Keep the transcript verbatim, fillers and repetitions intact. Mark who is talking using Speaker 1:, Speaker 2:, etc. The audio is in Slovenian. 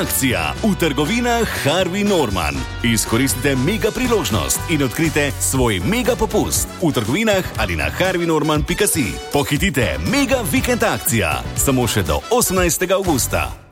Speaker 1: Akcija v trgovinah Harvey Norman. Izkoristite mega priložnost in odkrite svoj mega popust v trgovinah ali na harvey norman pika si. Pohitite, mega vikend akcija. Samo še do osemnajstega avgusta.